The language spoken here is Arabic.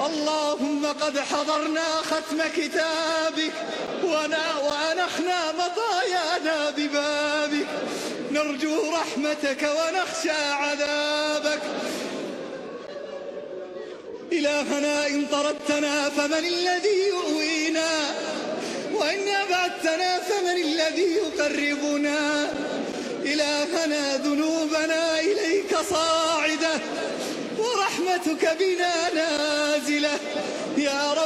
اللهم قد حضرنا ختم كتابك وأنخنا مطايانا ببابك، نرجو رحمتك ونخشى عذابك. إلهنا إن طردتنا فمن الذي يؤوينا، وإن أبعدتنا فمن الذي يقربنا. إلهنا ذنوبنا إليك صاعدة ورحمتك بنا نازلة، يا رب